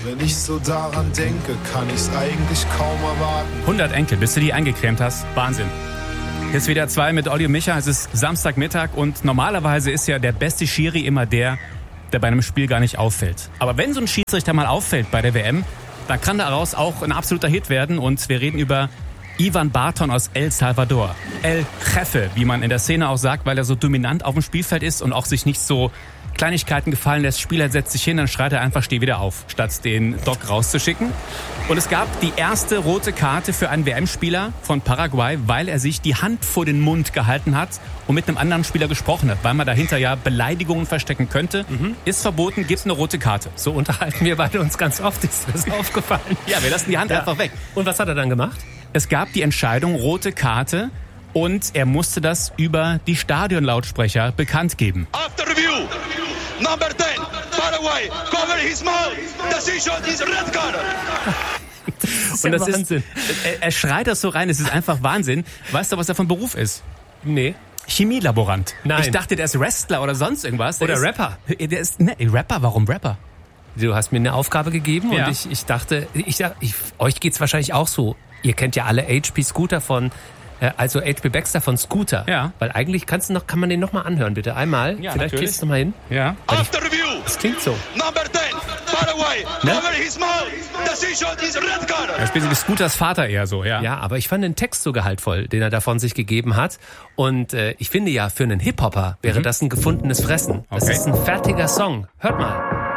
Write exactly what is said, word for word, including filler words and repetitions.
Wenn ich so daran denke, kann ich's eigentlich kaum erwarten. hundert Enkel, bis du die eingecremt hast. Wahnsinn. Jetzt wieder zwei mit Olli und Micha. Es ist Samstagmittag und normalerweise ist ja der beste Schiri immer der, der bei einem Spiel gar nicht auffällt. Aber wenn so ein Schiedsrichter mal auffällt bei der W M, dann kann daraus auch ein absoluter Hit werden. Und wir reden über Ivan Barton aus El Salvador. El Jefe, wie man in der Szene auch sagt, weil er so dominant auf dem Spielfeld ist und auch sich nicht so Kleinigkeiten gefallen lässt. Spieler setzt sich hin, dann schreit er einfach, steh wieder auf, statt den Doc rauszuschicken. Und es gab die erste rote Karte für einen W M-Spieler von Paraguay, weil er sich die Hand vor den Mund gehalten hat und mit einem anderen Spieler gesprochen hat, weil man dahinter ja Beleidigungen verstecken könnte. Mhm. Ist verboten, gibt's eine rote Karte. So unterhalten wir beide uns ganz oft, ist das aufgefallen. Ja, wir lassen die Hand ja einfach weg. Und was hat er dann gemacht? Es gab die Entscheidung, rote Karte, und er musste das über die Stadionlautsprecher bekannt geben. After review, number ten, Paraguay, cover his mouth. Decision is red card. Und das Wahnsinn. Ist, er, er schreit das so rein, es ist einfach Wahnsinn. Weißt du, was er von Beruf ist? Nee. Chemielaborant. Nein. Ich dachte, der ist Wrestler oder sonst irgendwas. Der oder ist, Rapper. Der ist, ne, Rapper, warum Rapper? Du hast mir eine Aufgabe gegeben ja. und ich, ich dachte, ich, ich, euch geht's wahrscheinlich auch so. Ihr kennt ja alle H P Scooter von, äh, also H P Baxter von Scooter. Ja. Weil eigentlich kannst du noch, kann man den noch mal anhören, bitte. Einmal. Ja, vielleicht natürlich. gehst du noch mal hin. Ja. After review. Das klingt so. Number ten, Paraguay, ne? cover his mouth. Decision is red card. Er spielt wie Scooters Vater eher so, ja. Ja, aber ich fand den Text so gehaltvoll, den er da von sich gegeben hat. Und äh, ich finde ja, für einen Hip-Hopper wäre mhm. das ein gefundenes Fressen. Das okay. ist ein fertiger Song. Hört mal.